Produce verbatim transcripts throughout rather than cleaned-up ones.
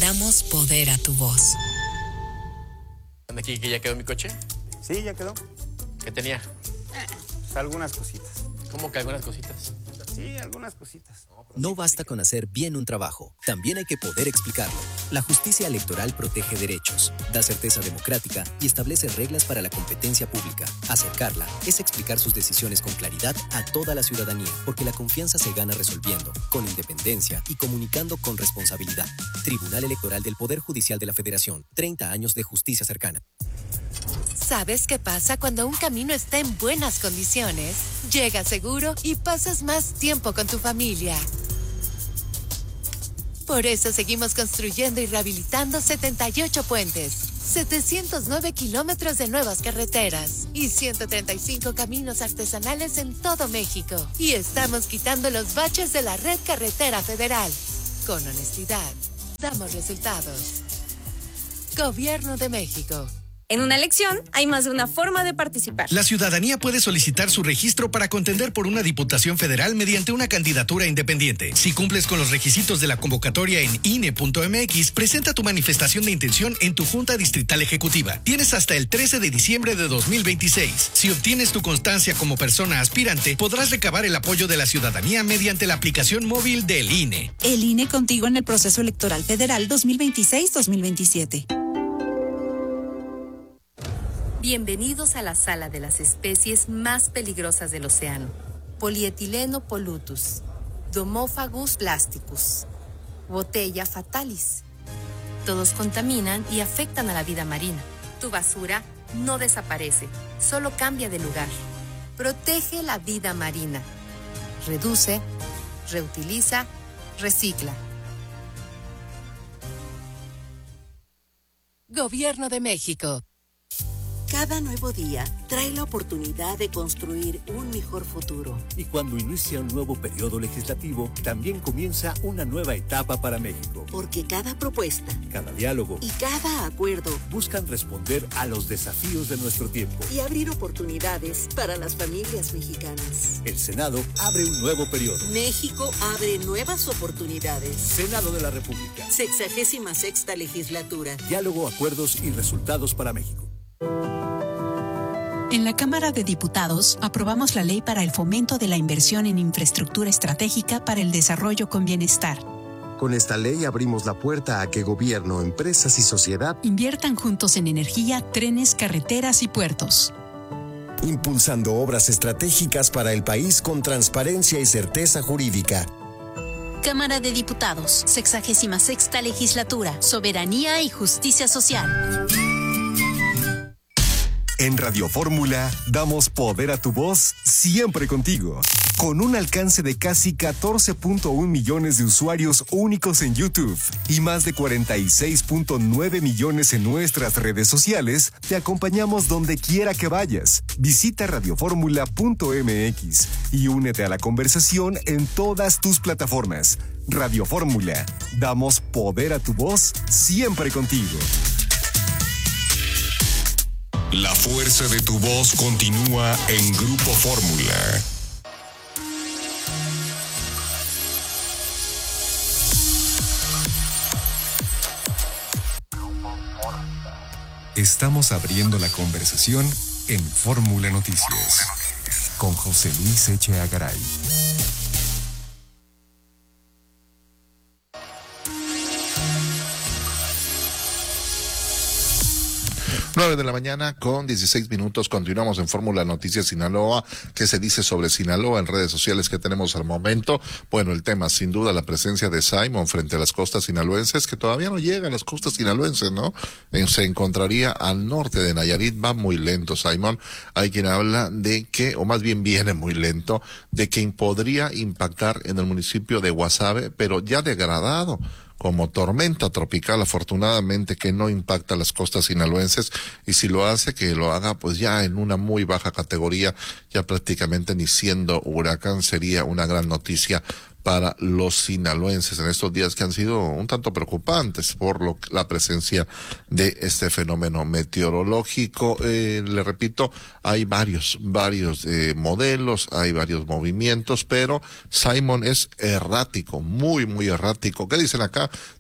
Damos poder a tu voz. ¿Aquí que ya quedó mi coche? Sí, ya quedó. ¿Qué tenía? Pues algunas cositas. ¿Cómo que algunas cositas? Sí, algunas cositas. No basta con hacer bien un trabajo, también hay que poder explicarlo. La justicia electoral protege derechos, da certeza democrática y establece reglas para la competencia pública. Acercarla es explicar sus decisiones con claridad a toda la ciudadanía, porque la confianza se gana resolviendo, con independencia y comunicando con responsabilidad. Tribunal Electoral del Poder Judicial de la Federación, treinta años de justicia cercana. ¿Sabes qué pasa cuando un camino está en buenas condiciones? Llegas seguro y pasas más tiempo con tu familia. Por eso seguimos construyendo y rehabilitando setenta y ocho puentes, setecientos nueve kilómetros de nuevas carreteras y ciento treinta y cinco caminos artesanales en todo México. Y estamos quitando los baches de la red carretera federal. Con honestidad, damos resultados. Gobierno de México. En una elección hay más de una forma de participar. La ciudadanía puede solicitar su registro para contender por una diputación federal mediante una candidatura independiente. Si cumples con los requisitos de la convocatoria en I N E punto M X, presenta tu manifestación de intención en tu Junta Distrital Ejecutiva. Tienes hasta el trece de diciembre de dos mil veintiséis. Si obtienes tu constancia como persona aspirante, podrás recabar el apoyo de la ciudadanía mediante la aplicación móvil del I N E. El I N E contigo en el proceso electoral federal dos mil veintiséis dos mil veintisiete. Bienvenidos a la sala de las especies más peligrosas del océano. Polietileno pollutus, Domophagus plasticus, Botella fatalis. Todos contaminan y afectan a la vida marina. Tu basura no desaparece, solo cambia de lugar. Protege la vida marina. Reduce, reutiliza, recicla. Gobierno de México. Cada nuevo día trae la oportunidad de construir un mejor futuro. Y cuando inicia un nuevo periodo legislativo, también comienza una nueva etapa para México. Porque cada propuesta, cada diálogo y cada acuerdo buscan responder a los desafíos de nuestro tiempo y abrir oportunidades para las familias mexicanas. El Senado abre un nuevo periodo. México abre nuevas oportunidades. Senado de la República. Sexagésima sexta legislatura. Diálogo, acuerdos y resultados para México. En la Cámara de Diputados aprobamos la ley para el fomento de la inversión en infraestructura estratégica para el desarrollo con bienestar. Con esta ley abrimos la puerta a que gobierno, empresas y sociedad inviertan juntos en energía, trenes, carreteras y puertos. Impulsando obras estratégicas para el país con transparencia y certeza jurídica. Cámara de Diputados, sexagésima sexta legislatura, soberanía y justicia social. En Radio Fórmula, damos poder a tu voz siempre contigo. Con un alcance de casi catorce punto uno millones de usuarios únicos en YouTube y más de cuarenta y seis punto nueve millones en nuestras redes sociales, te acompañamos donde quiera que vayas. Visita radio fórmula punto m x y únete a la conversación en todas tus plataformas. Radio Fórmula, damos poder a tu voz siempre contigo. La fuerza de tu voz continúa en Grupo Fórmula. Estamos abriendo la conversación en Fórmula Noticias con José Luis Echeagaray. nueve de la mañana con dieciséis minutos. Continuamos en Fórmula Noticias Sinaloa. ¿Qué se dice sobre Sinaloa en redes sociales que tenemos al momento? Bueno, el tema, sin duda, la presencia de Simon frente a las costas sinaloenses, que todavía no llega a las costas sinaloenses, ¿no? Se encontraría al norte de Nayarit, va muy lento Simon. Hay quien habla de que, o más bien viene muy lento, de que podría impactar en el municipio de Guasave, pero ya degradado como tormenta tropical, afortunadamente que no impacta las costas sinaloenses, y si lo hace, que lo haga pues ya en una muy baja categoría, ya prácticamente ni siendo huracán. Sería una gran noticia para los sinaloenses en estos días que han sido un tanto preocupantes por lo, la presencia de este fenómeno meteorológico. Eh, le repito, hay varios, varios eh, modelos, hay varios movimientos, pero Simon es errático, muy, muy errático. ¿Qué dicen acá?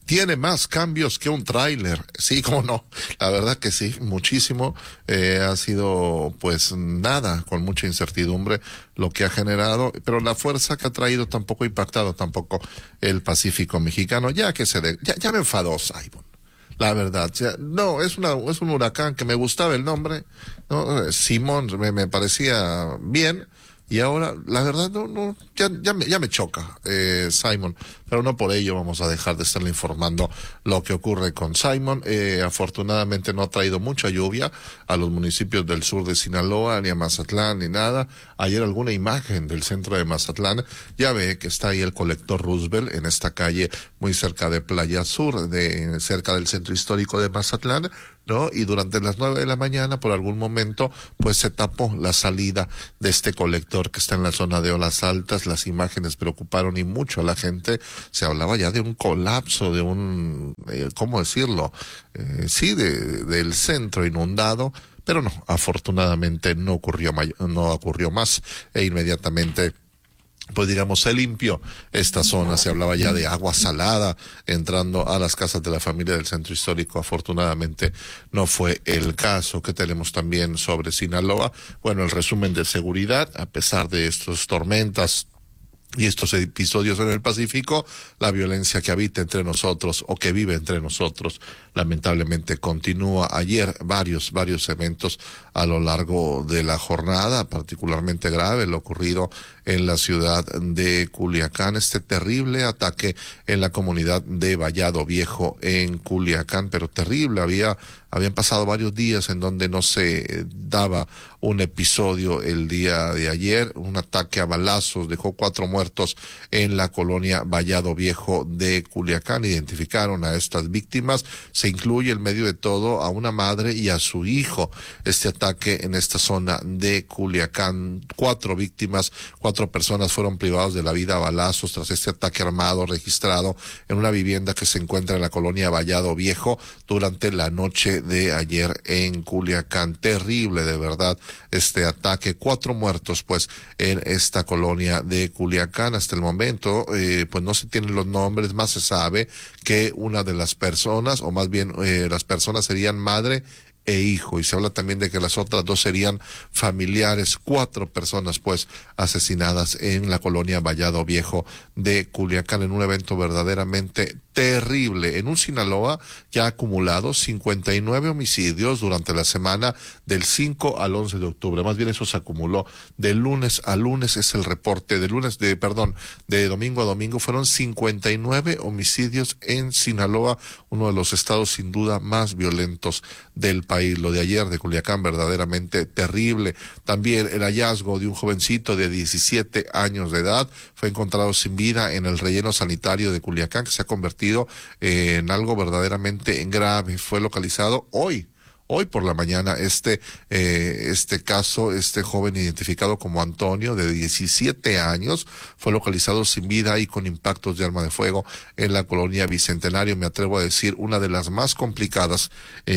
tiene más cambios que un tráiler. Sí, cómo no, la verdad que sí, muchísimo. Eh, ha sido pues nada, con mucha incertidumbre lo que ha generado, pero la fuerza que ha traído tampoco ha impactado tampoco el Pacífico mexicano. Ya que se de, ya, ya me enfadó Simon. La verdad, ya, no, es una, es un huracán que me gustaba el nombre, ¿no? Simón me, me parecía bien, y ahora, la verdad, no, no, ya, ya me, ya me choca, eh, Simon, pero no por ello vamos a dejar de estarle informando lo que ocurre con Simon. Eh, afortunadamente no ha traído mucha lluvia a los municipios del sur de Sinaloa, ni a Mazatlán, ni nada. Ayer alguna imagen del centro de Mazatlán, ya ve que está ahí el colector Roosevelt en esta calle muy cerca de Playa Sur, de, cerca del centro histórico de Mazatlán, ¿no? Y durante las nueve de la mañana, por algún momento, pues se tapó la salida de este colector que está en la zona de Olas Altas. Las imágenes preocuparon y mucho a la gente. Se hablaba ya de un colapso, de un, eh, ¿cómo decirlo? Eh, sí, de, del centro inundado, pero no, afortunadamente no ocurrió, no ocurrió más, e inmediatamente pues digamos, se limpió esta zona. Se hablaba ya de agua salada entrando a las casas de la familia del centro histórico. Afortunadamente no fue el caso. Que tenemos también sobre Sinaloa? Bueno, el resumen de seguridad, a pesar de estas tormentas y estos episodios en el Pacífico, la violencia que habita entre nosotros o que vive entre nosotros lamentablemente continúa. Ayer varios, varios eventos a lo largo de la jornada, particularmente grave lo ocurrido en la ciudad de Culiacán, este terrible ataque en la comunidad de Vallado Viejo en Culiacán, pero terrible. Había, habían pasado varios días en donde no se daba un episodio. El día de ayer, un ataque a balazos dejó cuatro muertos en la colonia Vallado Viejo de Culiacán. Identificaron a estas víctimas. Se incluye en medio de todo a una madre y a su hijo. Este ataque en esta zona de Culiacán, cuatro víctimas, cuatro personas fueron privadas de la vida a balazos tras este ataque armado registrado en una vivienda que se encuentra en la colonia Vallado Viejo durante la noche de ayer en Culiacán. Terrible, de verdad, este ataque. Cuatro muertos, pues, en esta colonia de Culiacán. Hasta el momento, eh, pues no se tienen los nombres, más se sabe que una de las personas, o más bien eh, las personas serían madre e hijo, y se habla también de que las otras dos serían familiares. Cuatro personas pues asesinadas en la colonia Vallado Viejo de Culiacán en un evento verdaderamente terrible. En un Sinaloa ya ha acumulado cincuenta y nueve homicidios durante la semana del cinco al once de octubre. Más bien eso se acumuló de lunes a lunes, es el reporte de lunes, de perdón, de domingo a domingo. Fueron cincuenta y nueve homicidios en Sinaloa, uno de los estados sin duda más violentos del país. Lo de ayer de Culiacán verdaderamente terrible. También el hallazgo de un jovencito de diecisiete años de edad fue encontrado sin vida en el relleno sanitario de Culiacán, que se ha convertido en algo verdaderamente grave. Fue localizado hoy. Hoy por la mañana este eh, este caso, este joven identificado como Antonio, de diecisiete años, fue localizado sin vida y con impactos de arma de fuego en la colonia Bicentenario. Me atrevo a decir una de las más complicadas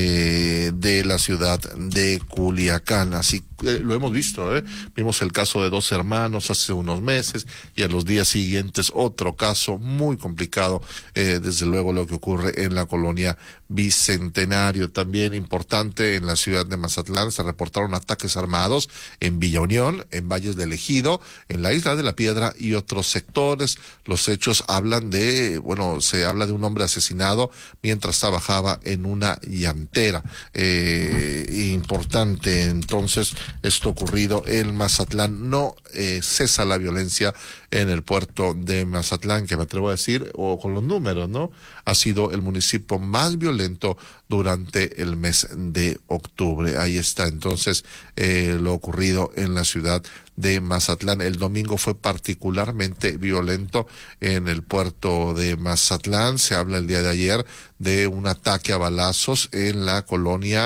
eh, de la ciudad de Culiacán. Así eh, lo hemos visto, ¿eh? Vimos el caso de dos hermanos hace unos meses y a los días siguientes otro caso muy complicado. Eh, desde luego lo que ocurre en la colonia Bicentenario. También importante, en la ciudad de Mazatlán se reportaron ataques armados en Villa Unión, en Valles del Ejido, en la Isla de la Piedra y otros sectores. Los hechos hablan de, bueno, se habla de un hombre asesinado mientras trabajaba en una llantera. Eh, importante entonces esto ocurrido en Mazatlán. No eh, cesa la violencia en el puerto de Mazatlán, que me atrevo a decir, o con los números, ¿no? Ha sido el municipio más violento durante el mes de octubre. Ahí está entonces eh, lo ocurrido en la ciudad de Mazatlán. El domingo fue particularmente violento en el puerto de Mazatlán. Se habla el día de ayer de un ataque a balazos en la colonia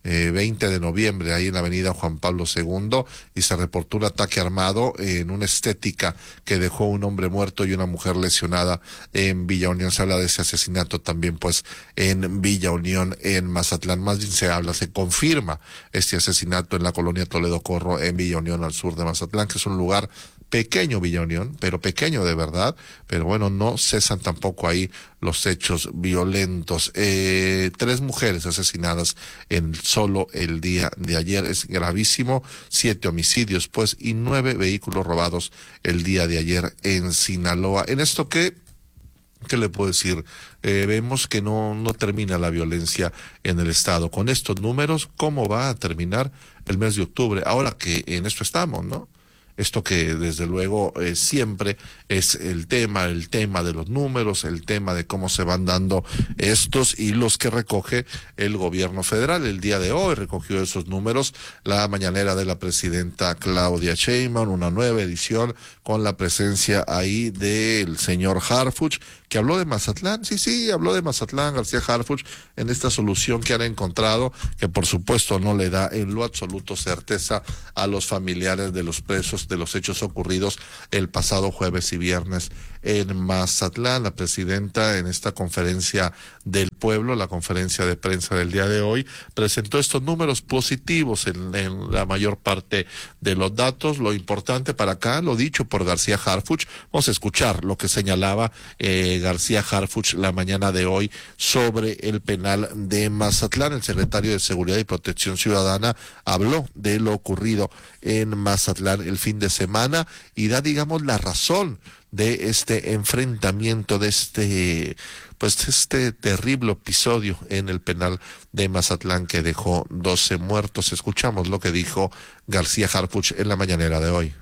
eh, veinte de noviembre, ahí en la avenida Juan Pablo segundo, y se reportó un ataque armado en una estética que dejó un hombre muerto y una mujer lesionada en Villa Unión. Se habla de ese asesinato también, pues, en Villa Unión, en Mazatlán. Más bien se habla, se confirma este asesinato en la colonia Toledo Corro, en Villa Unión, al sur de Mazatlán, que es un lugar pequeño, Villa Unión, pero pequeño de verdad, pero bueno, no cesan tampoco ahí los hechos violentos. Eh, tres mujeres asesinadas en solo el día de ayer, es gravísimo, siete homicidios, pues, y nueve vehículos robados el día de ayer en Sinaloa. En esto que ¿Qué le puedo decir? Eh, vemos que no, no termina la violencia en el estado. Con estos números, ¿cómo va a terminar el mes de octubre? Ahora que en esto estamos, ¿no? Esto que desde luego eh, siempre es el tema, el tema de los números, el tema de cómo se van dando estos y los que recoge el gobierno federal. El día de hoy recogió esos números la mañanera de la presidenta Claudia Sheinbaum, una nueva edición con la presencia ahí del señor Harfuch, que habló de Mazatlán, sí, sí, habló de Mazatlán, García Harfuch, en esta solución que han encontrado, que por supuesto no le da en lo absoluto certeza a los familiares de los presos de los hechos ocurridos el pasado jueves y viernes en Mazatlán. La presidenta, en esta conferencia del pueblo, la conferencia de prensa del día de hoy, presentó estos números positivos en, en la mayor parte de los datos. Lo importante para acá, lo dicho por García Harfuch, vamos a escuchar lo que señalaba eh, García Harfuch la mañana de hoy sobre el penal de Mazatlán. El secretario de Seguridad y Protección Ciudadana habló de lo ocurrido en Mazatlán el fin de semana y da, digamos, la razón de este enfrentamiento, de este, pues, este terrible episodio en el penal de Mazatlán que dejó doce muertos. Escuchamos lo que dijo García Harfuch en la mañanera de hoy.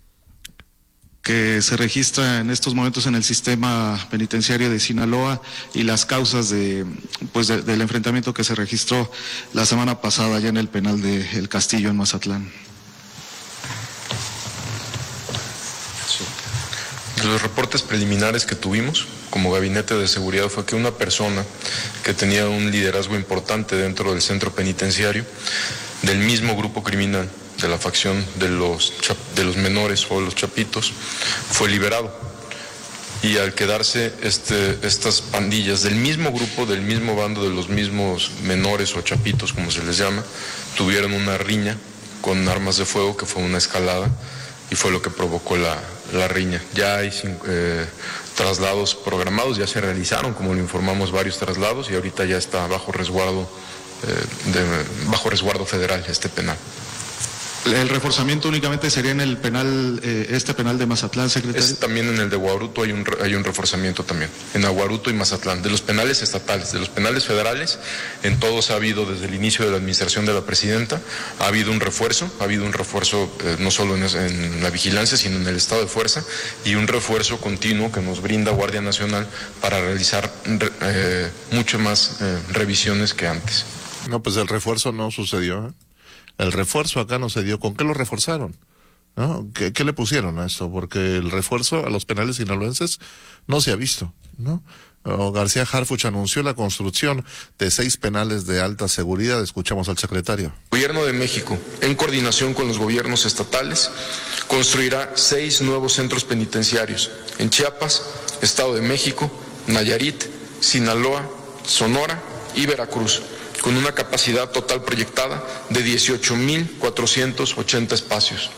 Que se registra en estos momentos en el sistema penitenciario de Sinaloa y las causas de, pues de, del enfrentamiento que se registró la semana pasada allá en el penal de El Castillo en Mazatlán. De los reportes preliminares que tuvimos como gabinete de seguridad fue que una persona que tenía un liderazgo importante dentro del centro penitenciario, del mismo grupo criminal, de la facción de los, de los menores o los chapitos, fue liberado. Y al quedarse este, estas pandillas del mismo grupo, del mismo bando, de los mismos menores o chapitos, como se les llama, tuvieron una riña con armas de fuego, que fue una escalada, y fue lo que provocó la, la riña. Ya hay eh, traslados programados, ya se realizaron, como lo informamos, varios traslados, y ahorita ya está bajo resguardo, eh, de, bajo resguardo federal este penal. ¿El reforzamiento únicamente sería en el penal, eh, este penal de Mazatlán, secretario? Es, también en el de Guaruto hay un, hay un reforzamiento también, en Aguaruto y Mazatlán. De los penales estatales, de los penales federales, en todos ha habido, desde el inicio de la administración de la presidenta, ha habido un refuerzo, ha habido un refuerzo eh, no solo en, en la vigilancia, sino en el estado de fuerza, y un refuerzo continuo que nos brinda Guardia Nacional para realizar eh, mucho más eh, revisiones que antes. No, pues el refuerzo no sucedió, ¿eh? El refuerzo acá no se dio. ¿Con qué lo reforzaron? ¿No? ¿Qué, qué le pusieron a esto? Porque el refuerzo a los penales sinaloenses no se ha visto, ¿no? O García Harfuch anunció la construcción de seis penales de alta seguridad. Escuchamos al secretario. El Gobierno de México, en coordinación con los gobiernos estatales, construirá seis nuevos centros penitenciarios en Chiapas, Estado de México, Nayarit, Sinaloa, Sonora y Veracruz, con una capacidad total proyectada de dieciocho mil cuatrocientos ochenta espacios.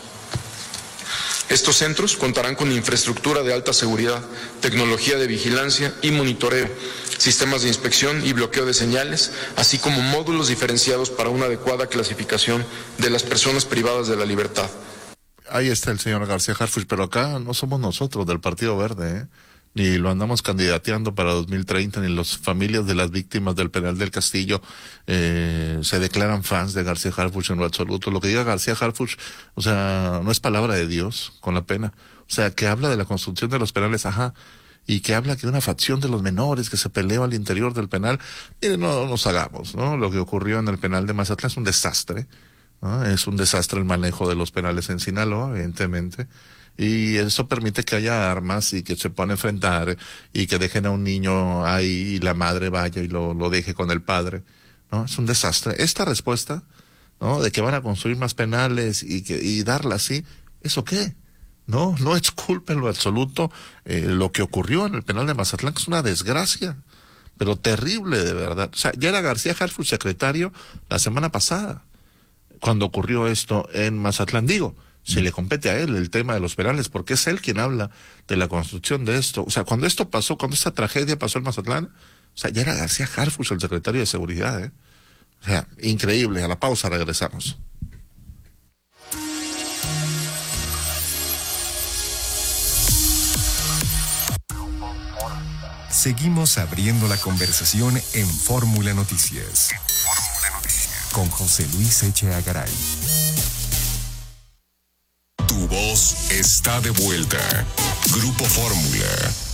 Estos centros contarán con infraestructura de alta seguridad, tecnología de vigilancia y monitoreo, sistemas de inspección y bloqueo de señales, así como módulos diferenciados para una adecuada clasificación de las personas privadas de la libertad. Ahí está el señor García Harfuch, pero acá no somos nosotros del Partido Verde, ¿eh? Ni lo andamos candidateando para dos mil treinta, ni las familias de las víctimas del penal del Castillo eh, se declaran fans de García Harfuch en lo absoluto. Lo que diga García Harfuch, o sea, no es palabra de Dios, con la pena. O sea, que habla de la construcción de los penales, ajá, y que habla que una facción de los menores que se peleó al interior del penal. Miren, no, no nos hagamos, ¿no? Lo que ocurrió en el penal de Mazatlán es un desastre, ¿no? Es un desastre el manejo de los penales en Sinaloa, evidentemente. Y eso permite que haya armas y que se puedan enfrentar y que dejen a un niño ahí y la madre vaya y lo, lo deje con el padre, ¿no? Es un desastre. Esta respuesta, ¿no? De que van a construir más penales y que y darla así, ¿eso qué? No, no es culpa en lo absoluto eh, lo que ocurrió en el penal de Mazatlán, que es una desgracia, pero terrible de verdad. O sea, ya era García Harfuch secretario la semana pasada, cuando ocurrió esto en Mazatlán. Digo, se le compete a él el tema de los penales, porque es él quien habla de la construcción de esto. O sea, cuando esto pasó, cuando esta tragedia pasó en Mazatlán, o sea, ya era García Harfuch el secretario de Seguridad, ¿eh? O sea, increíble. A la pausa regresamos. Seguimos abriendo la conversación en Fórmula Noticias. Con José Luis Echeagaray. Garay. Tu voz está de vuelta. Grupo Fórmula.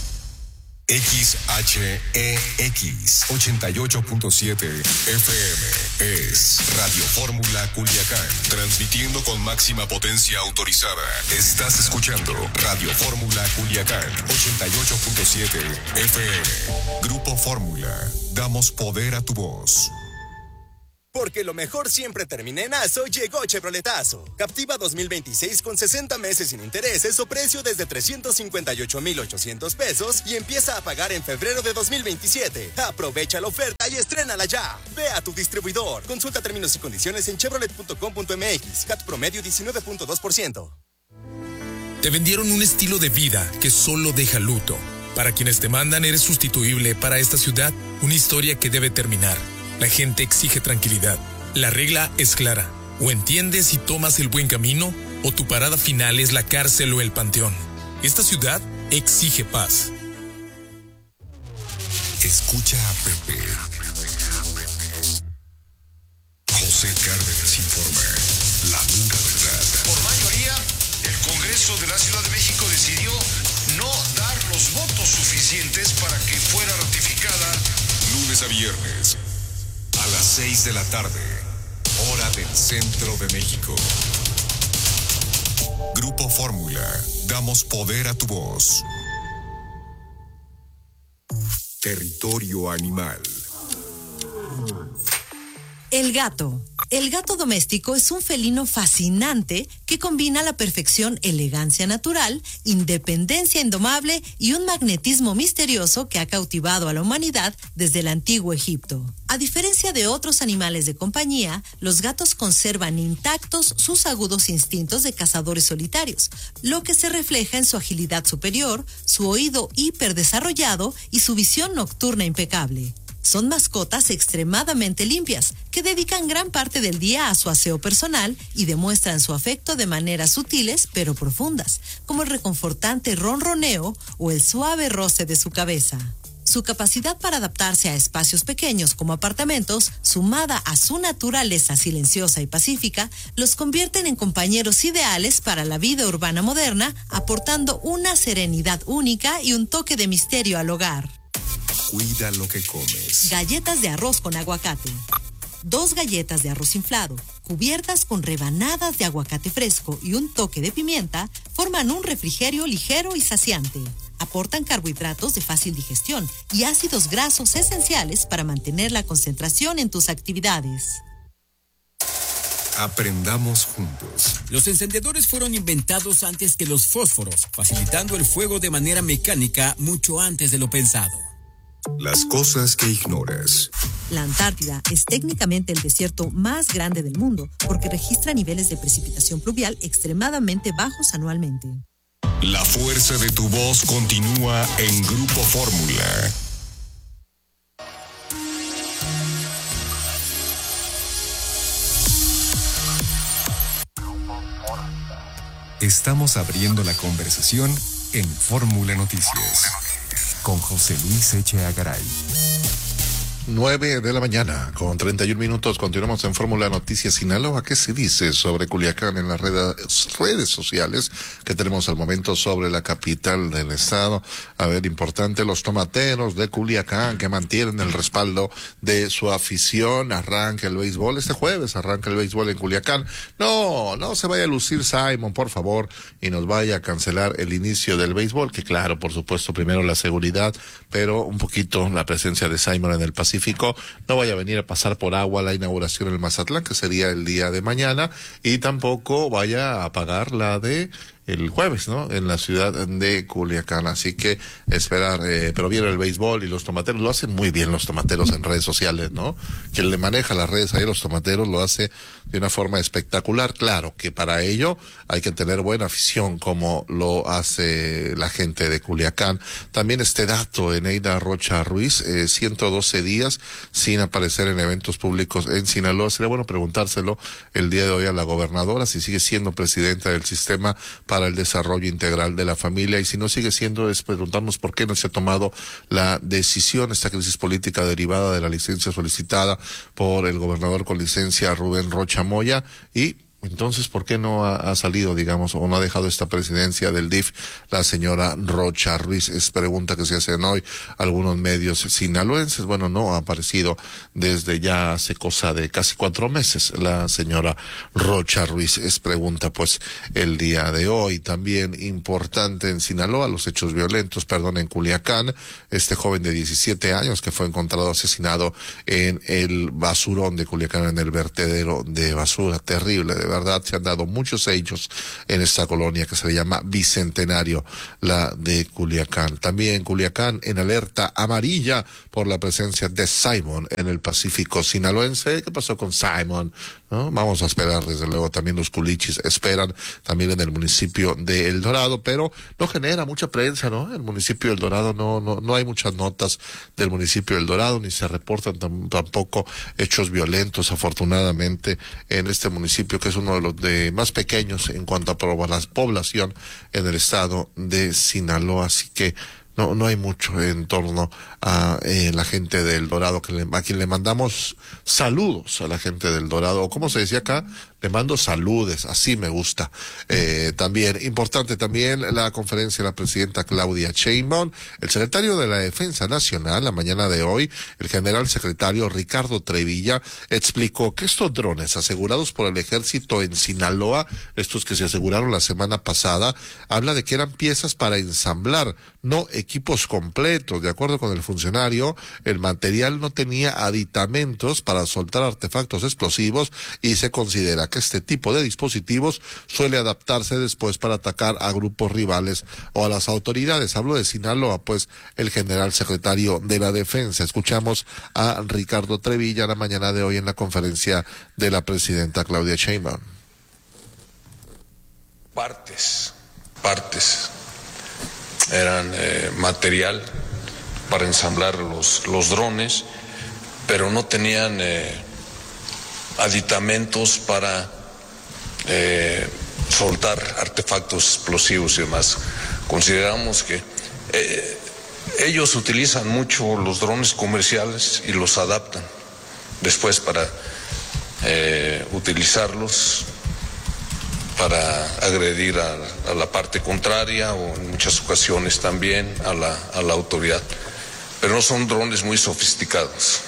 X H E X ochenta y ocho punto siete F M es Radio Fórmula Culiacán, transmitiendo con máxima potencia autorizada. Estás escuchando Radio Fórmula Culiacán ochenta y ocho punto siete F M. Grupo Fórmula, damos poder a tu voz. Porque lo mejor siempre termina en aso, llegó Chevroletazo. Captiva dos mil veintiséis con sesenta meses sin intereses o precio desde trescientos cincuenta y ocho mil ochocientos pesos y empieza a pagar en febrero de dos mil veintisiete. Aprovecha la oferta y estrénala ya. Ve a tu distribuidor. Consulta términos y condiciones en chevrolet punto com punto m x. C A T promedio diecinueve punto dos por ciento. Te vendieron un estilo de vida que solo deja luto. Para quienes te mandan eres sustituible. Para esta ciudad, una historia que debe terminar. La gente exige tranquilidad. La regla es clara. O entiendes y tomas el buen camino, o tu parada final es la cárcel o el panteón. Esta ciudad exige paz. Escucha a Pepe. José Cárdenas informa. La dura verdad. Por mayoría, el Congreso de la Ciudad de México decidió no dar los votos suficientes para que fuera ratificada lunes a viernes. A las seis de la tarde, hora del centro de México. Grupo Fórmula, damos poder a tu voz. Territorio animal. El gato. El gato doméstico es un felino fascinante que combina a la perfección elegancia natural, independencia indomable y un magnetismo misterioso que ha cautivado a la humanidad desde el antiguo Egipto. A diferencia de otros animales de compañía, los gatos conservan intactos sus agudos instintos de cazadores solitarios, lo que se refleja en su agilidad superior, su oído hiperdesarrollado y su visión nocturna impecable. Son mascotas extremadamente limpias, que dedican gran parte del día a su aseo personal y demuestran su afecto de maneras sutiles pero profundas, como el reconfortante ronroneo o el suave roce de su cabeza. Su capacidad para adaptarse a espacios pequeños como apartamentos, sumada a su naturaleza silenciosa y pacífica, los convierten en compañeros ideales para la vida urbana moderna, aportando una serenidad única y un toque de misterio al hogar. Cuida lo que comes. Galletas de arroz con aguacate. Dos galletas de arroz inflado, cubiertas con rebanadas de aguacate fresco y un toque de pimienta, forman un refrigerio ligero y saciante. Aportan carbohidratos de fácil digestión y ácidos grasos esenciales para mantener la concentración en tus actividades. Aprendamos juntos. Los encendedores fueron inventados antes que los fósforos, facilitando el fuego de manera mecánica mucho antes de lo pensado. Las cosas que ignoras. La Antártida es técnicamente el desierto más grande del mundo porque registra niveles de precipitación pluvial extremadamente bajos anualmente. La fuerza de tu voz continúa en Grupo Fórmula. Estamos abriendo la conversación en Fórmula Noticias. Con José Luis Echeagaray. Garay. nueve de la mañana, con treinta y un minutos, continuamos en Fórmula Noticias Sinaloa. ¿Qué se dice sobre Culiacán en las redes, redes sociales que tenemos al momento sobre la capital del estado? A ver, importante, los tomateros de Culiacán que mantienen el respaldo de su afición. Arranca el béisbol, este jueves arranca el béisbol en Culiacán. No, no se vaya a lucir Simon, por favor, y nos vaya a cancelar el inicio del béisbol, que claro, por supuesto, primero la seguridad, pero un poquito la presencia de Simon en el Pacífico Pacífico no vaya a venir a pasar por agua la inauguración en Mazatlán, que sería el día de mañana, y tampoco vaya a pagar la de el jueves, ¿no? En la ciudad de Culiacán. Así que esperar, eh, pero viene el béisbol y los tomateros, lo hacen muy bien los tomateros en redes sociales, ¿no? Quien le maneja las redes ahí, los tomateros, lo hace de una forma espectacular. Claro que para ello hay que tener buena afición, como lo hace la gente de Culiacán. También este dato, Eneida Rocha Ruiz, eh, ciento doce días sin aparecer en eventos públicos en Sinaloa. Sería bueno preguntárselo el día de hoy a la gobernadora, si sigue siendo presidenta del sistema para el desarrollo integral de la familia, y si no sigue siendo, es preguntarnos por qué no se ha tomado la decisión, esta crisis política derivada de la licencia solicitada por el gobernador con licencia Rubén Rocha Moya. Y entonces, ¿por qué no ha, ha salido, digamos, o no ha dejado esta presidencia del D I F la señora Rocha Ruiz? Es pregunta que se hacen hoy algunos medios sinaloenses. Bueno, no ha aparecido desde ya hace cosa de casi cuatro meses la señora Rocha Ruiz. Es pregunta, pues, el día de hoy. También importante en Sinaloa, los hechos violentos, perdón, en Culiacán. Este joven de diecisiete años que fue encontrado asesinado en el basurón de Culiacán, en el vertedero de basura. Terrible, de verdad. Se han dado muchos hechos en esta colonia que se le llama Bicentenario, la de Culiacán. También Culiacán en alerta amarilla por la presencia de Simon en el Pacífico sinaloense. ¿Qué pasó con Simon? ¿No? Vamos a esperar, desde luego. También los culichis esperan, también en el municipio de El Dorado, pero no genera mucha prensa, ¿no? El municipio de El Dorado no, no, no hay muchas notas del municipio de El Dorado, ni se reportan tam, tampoco hechos violentos, afortunadamente, en este municipio, que es uno de los de más pequeños en cuanto a población en el estado de Sinaloa. Así que no no hay mucho en torno a eh, la gente del Dorado, que le, a quien le mandamos saludos a la gente del Dorado, o como se decía acá, le mando saludes, así me gusta. Eh, también, importante también la conferencia de la presidenta Claudia Sheinbaum, el secretario de la Defensa Nacional, la mañana de hoy, el general secretario Ricardo Trevilla, explicó que estos drones asegurados por el ejército en Sinaloa, estos que se aseguraron la semana pasada, habla de que eran piezas para ensamblar, no equipos completos. De acuerdo con el funcionario, el material no tenía aditamentos para soltar artefactos explosivos y se considera que este tipo de dispositivos suele adaptarse después para atacar a grupos rivales o a las autoridades. Hablo de Sinaloa, pues, el general secretario de la Defensa. Escuchamos a Ricardo Trevilla la mañana de hoy en la conferencia de la presidenta Claudia Sheinbaum. Partes, partes, eran eh, material para ensamblar los, los drones, pero no tenían eh, aditamentos para eh, soltar artefactos explosivos y demás. Consideramos que eh, ellos utilizan mucho los drones comerciales y los adaptan después para eh, utilizarlos para agredir a, a la parte contraria, o en muchas ocasiones también a la, a la autoridad. Pero no son drones muy sofisticados.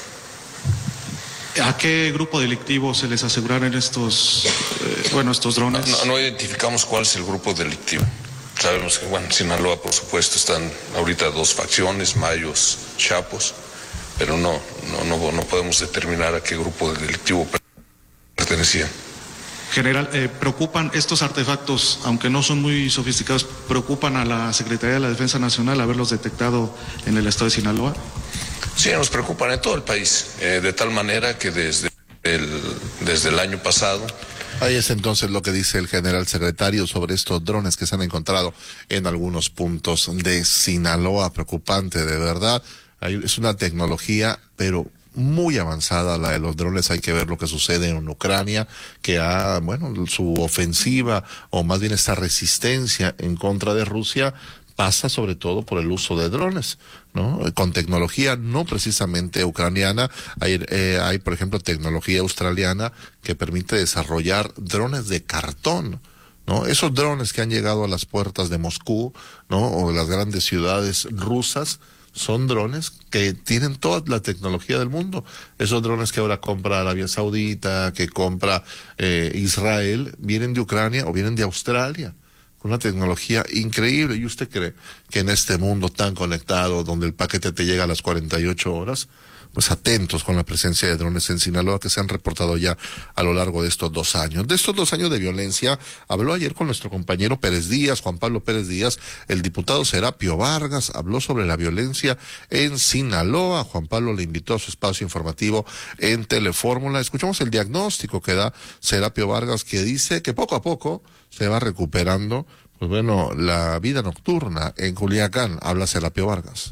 ¿A qué grupo delictivo se les aseguraron estos, eh, bueno, estos drones? No, no identificamos cuál es el grupo delictivo. Sabemos que, bueno, en Sinaloa, por supuesto, están ahorita dos facciones, Mayos, Chapos, pero no, no, no, no podemos determinar a qué grupo delictivo pertenecían. General, eh, ¿preocupan estos artefactos, aunque no son muy sofisticados, preocupan a la Secretaría de la Defensa Nacional haberlos detectado en el estado de Sinaloa? Sí, nos preocupan en todo el país, eh, de tal manera que desde el, desde el año pasado... Ahí es entonces lo que dice el general secretario sobre estos drones que se han encontrado en algunos puntos de Sinaloa. Preocupante, de verdad. Hay, es una tecnología, pero muy avanzada la de los drones. Hay que ver lo que sucede en Ucrania, que ha, bueno, su ofensiva, o más bien esta resistencia en contra de Rusia, pasa sobre todo por el uso de drones, ¿no? Con tecnología no precisamente ucraniana. Hay, eh, hay, por ejemplo, tecnología australiana que permite desarrollar drones de cartón, ¿no? Esos drones que han llegado a las puertas de Moscú, ¿no? O de las grandes ciudades rusas, son drones que tienen toda la tecnología del mundo. Esos drones que ahora compra Arabia Saudita, que compra eh, Israel, vienen de Ucrania o vienen de Australia, con una tecnología increíble. ¿Y usted cree que en este mundo tan conectado, donde el paquete te llega a las cuarenta y ocho horas, pues atentos con la presencia de drones en Sinaloa que se han reportado ya a lo largo de estos dos años. De estos dos años de violencia, habló ayer con nuestro compañero Pérez Díaz, Juan Pablo Pérez Díaz, el diputado Serapio Vargas, habló sobre la violencia en Sinaloa. Juan Pablo le invitó a su espacio informativo en Telefórmula. Escuchamos el diagnóstico que da Serapio Vargas, que dice que poco a poco se va recuperando, pues bueno, la vida nocturna en Culiacán. Habla Serapio Vargas.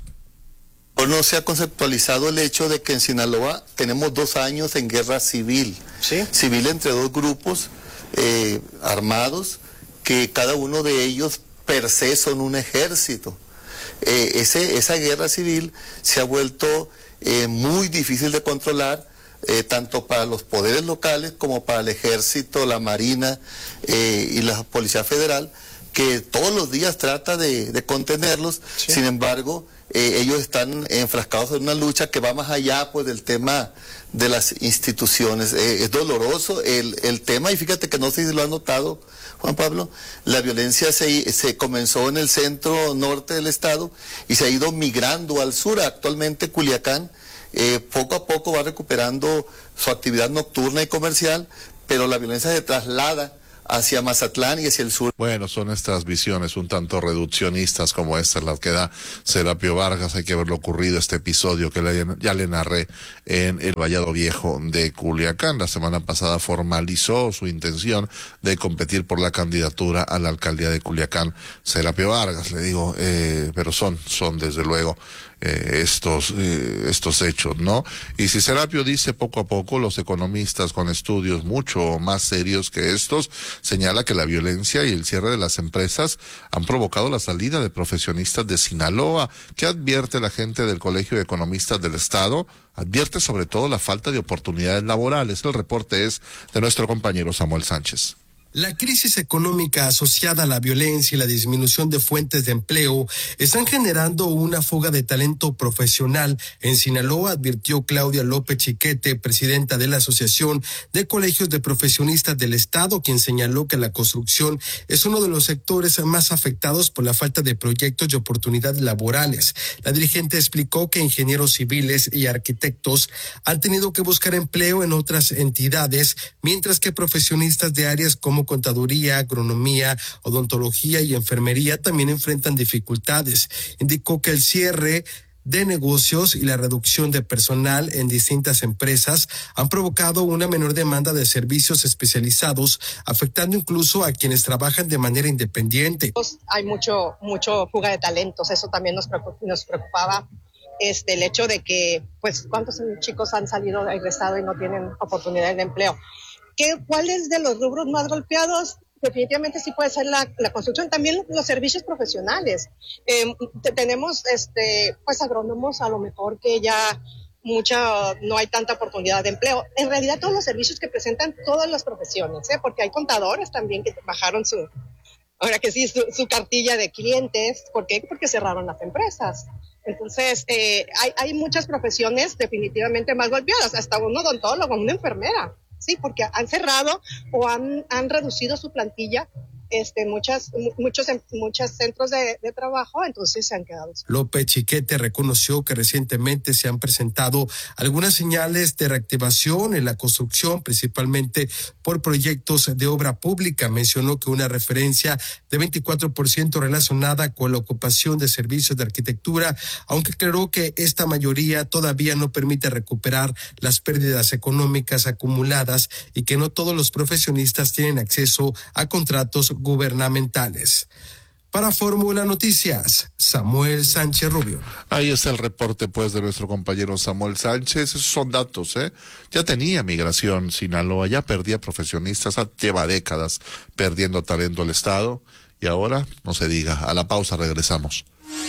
No se ha conceptualizado el hecho de que en Sinaloa tenemos dos años en guerra civil, ¿sí? Civil entre dos grupos eh, armados, que cada uno de ellos per se son un ejército. Eh, ese, esa guerra civil se ha vuelto eh, muy difícil de controlar, eh, tanto para los poderes locales como para el ejército, la marina eh, y la policía federal, que todos los días trata de, de contenerlos. Sí. Sin embargo, eh, ellos están enfrascados en una lucha que va más allá pues del tema de las instituciones. Eh, es doloroso el, el tema, y fíjate que no sé si lo han notado, Juan Pablo, la violencia se, se comenzó en el centro norte del estado y se ha ido migrando al sur. Actualmente Culiacán eh, poco a poco va recuperando su actividad nocturna y comercial, pero la violencia se traslada hacia Mazatlán y hacia el sur. Bueno, son estas visiones un tanto reduccionistas como esta, las que da Serapio Vargas. Hay que ver lo ocurrido, este episodio que le, ya le narré en el Vallado Viejo de Culiacán. La semana pasada formalizó su intención de competir por la candidatura a la alcaldía de Culiacán. Serapio Vargas, le digo, eh, pero son, son desde luego Eh, estos eh, estos hechos, ¿no? Y si Serapio dice poco a poco, los economistas con estudios mucho más serios que estos señala que la violencia y el cierre de las empresas han provocado la salida de profesionistas de Sinaloa. ¿Qué advierte la gente del Colegio de Economistas del Estado? Advierte sobre todo la falta de oportunidades laborales. El reporte es de nuestro compañero Samuel Sánchez. La crisis económica asociada a la violencia y la disminución de fuentes de empleo están generando una fuga de talento profesional en Sinaloa, advirtió Claudia López Chiquete, presidenta de la Asociación de Colegios de Profesionistas del Estado, quien señaló que la construcción es uno de los sectores más afectados por la falta de proyectos y oportunidades laborales. La dirigente explicó que ingenieros civiles y arquitectos han tenido que buscar empleo en otras entidades, mientras que profesionistas de áreas como contaduría, agronomía, odontología y enfermería también enfrentan dificultades. Indicó que el cierre de negocios y la reducción de personal en distintas empresas han provocado una menor demanda de servicios especializados, afectando incluso a quienes trabajan de manera independiente. Hay mucho, mucho fuga de talentos, eso también nos preocup- nos preocupaba. Este, el hecho de que, pues, ¿cuántos chicos han salido del estado y no tienen oportunidad de empleo? ¿Qué, ¿Cuáles de los rubros más golpeados? Definitivamente sí puede ser la, la construcción, también los servicios profesionales. Eh, te, tenemos, este, pues, agrónomos a lo mejor que ya mucha, no hay tanta oportunidad de empleo. En realidad todos los servicios que presentan todas las profesiones, ¿eh? Porque hay contadores también que bajaron su, ahora que sí, su, su cartilla de clientes. ¿Por qué? Porque cerraron las empresas. Entonces, eh, hay, hay muchas profesiones definitivamente más golpeadas, hasta un odontólogo, una enfermera. Sí, porque han cerrado o han, han reducido su plantilla, este, muchas, muchos, muchos centros de, de trabajo, entonces se han quedado. López Chiquete reconoció que recientemente se han presentado algunas señales de reactivación en la construcción, principalmente por proyectos de obra pública. Mencionó que una referencia de veinticuatro por ciento relacionada con la ocupación de servicios de arquitectura, aunque aclaró que esta mayoría todavía no permite recuperar las pérdidas económicas acumuladas y que no todos los profesionistas tienen acceso a contratos gubernamentales. Para Fórmula Noticias, Samuel Sánchez Rubio. Ahí está el reporte, pues, de nuestro compañero Samuel Sánchez. Esos son datos, ¿eh? Ya tenía migración Sinaloa, ya perdía profesionistas, lleva décadas perdiendo talento el Estado, y ahora, no se diga. A la pausa regresamos.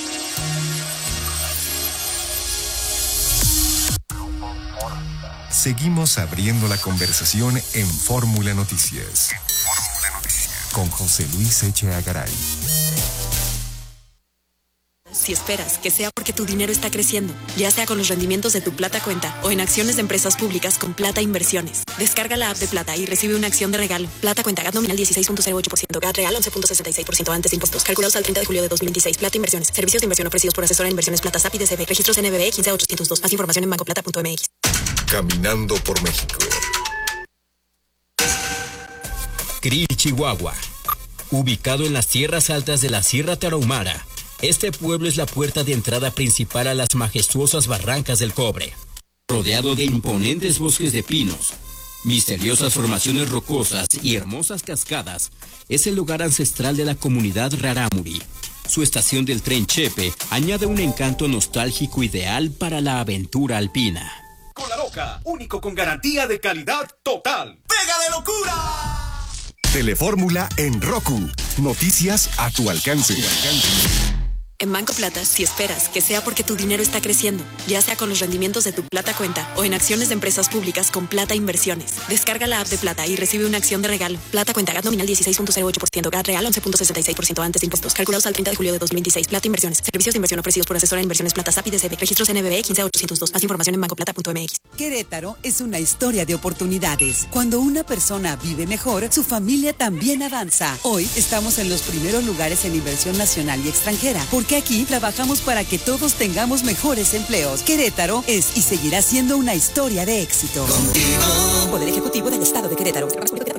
Seguimos abriendo la conversación en Fórmula Noticias. Con José Luis Echeagaray. si esperas que sea porque tu dinero está creciendo, ya sea con los rendimientos de tu Plata Cuenta o en acciones de empresas públicas con Plata Inversiones. Descarga la app de Plata y recibe una acción de regalo. Plata Cuenta, G A T nominal dieciséis punto cero ocho por ciento, G A T real once punto sesenta y seis por ciento antes de impuestos. Calculados al treinta de julio de dos mil veintiséis. Plata Inversiones. Servicios de inversión ofrecidos por asesora de inversiones Plata S A P I D C B. Registros N B B quince ochocientos dos. Más información en banco plata punto m x. Caminando por México. Krill, Chihuahua. Ubicado en las tierras altas de la Sierra Tarahumara, este pueblo es la puerta de entrada principal a las majestuosas barrancas del Cobre. Rodeado de imponentes bosques de pinos, misteriosas formaciones rocosas y hermosas cascadas, es el lugar ancestral de la comunidad Rarámuri. Su estación del tren Chepe añade un encanto nostálgico ideal para la aventura alpina. Con la Loca, único con garantía de calidad total. ¡Pega de locura! Telefórmula en Roku. Noticias a tu alcance. En Banco Plata, si esperas que sea porque tu dinero está creciendo, ya sea con los rendimientos de tu Plata Cuenta o en acciones de empresas públicas con Plata Inversiones. Descarga la app de Plata y recibe una acción de regalo. Plata Cuenta, G A T nominal dieciséis punto cero ocho por ciento, G A T real once punto sesenta y seis por ciento antes de impuestos. Calculados al treinta de julio de dos mil veintiséis. Plata Inversiones. Servicios de inversión ofrecidos por asesora de inversiones Plata S A P I D C B. Registros N B B quince ochocientos dos. Más información en banco plata punto m x. Querétaro es una historia de oportunidades. Cuando una persona vive mejor, su familia también avanza. Hoy estamos en los primeros lugares en inversión nacional y extranjera, porque aquí trabajamos para que todos tengamos mejores empleos. Querétaro es y seguirá siendo una historia de éxito. Contigo. Poder Ejecutivo del Estado de Querétaro.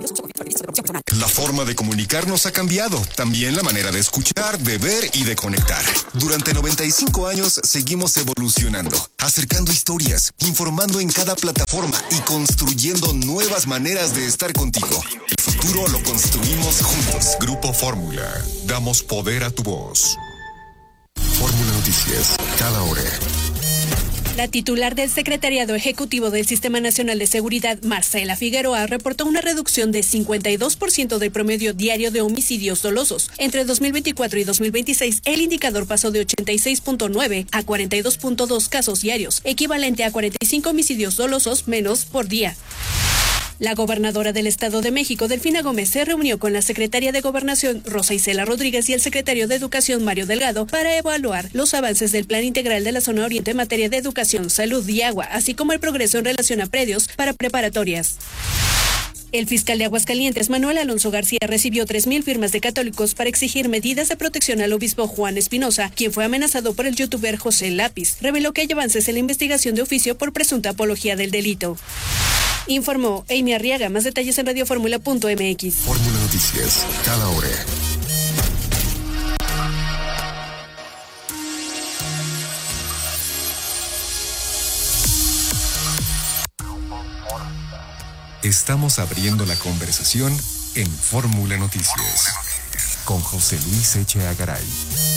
La forma de comunicarnos ha cambiado, también la manera de escuchar, de ver y de conectar. Durante noventa y cinco años seguimos evolucionando, acercando historias, informando en cada plataforma y construyendo nuevas maneras de estar contigo. El futuro lo construimos juntos. Grupo Fórmula, damos poder a tu voz. Fórmula Noticias, cada hora. La titular del Secretariado Ejecutivo del Sistema Nacional de Seguridad, Marcela Figueroa, reportó una reducción de cincuenta y dos por ciento del promedio diario de homicidios dolosos. Entre dos mil veinticuatro y dos mil veintiséis, el indicador pasó de ochenta y seis punto nueve a cuarenta y dos punto dos casos diarios, equivalente a cuarenta y cinco homicidios dolosos menos por día. La gobernadora del Estado de México, Delfina Gómez, se reunió con la secretaria de Gobernación, Rosa Isela Rodríguez, y el secretario de Educación, Mario Delgado, para evaluar los avances del Plan Integral de la Zona Oriente en materia de educación, salud y agua, así como el progreso en relación a predios para preparatorias. El fiscal de Aguascalientes, Manuel Alonso García, recibió tres mil firmas de católicos para exigir medidas de protección al obispo Juan Espinosa, quien fue amenazado por el youtuber José Lápiz. Reveló que hay avances en la investigación de oficio por presunta apología del delito. Informó Amy Arriaga. Más detalles en radioformula punto m x. Fórmula Noticias, cada hora. Estamos abriendo la conversación en Fórmula Noticias con José Luis Echeagaray.